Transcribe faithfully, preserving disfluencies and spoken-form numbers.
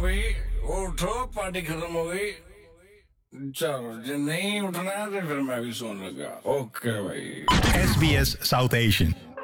ਬਈ ਉਠੋ, ਪਾਰਟੀ ਖਤਮ ਹੋ ਗਈ। ਚਲੋ ਜੇ ਨਹੀਂ ਉੱਠਣਾ ਤੇ ਫਿਰ ਮੈਂ ਵੀ ਸੌਣ ਲੱਗਾ। ਓਕੇ ਬਾਈ। S B S South Asian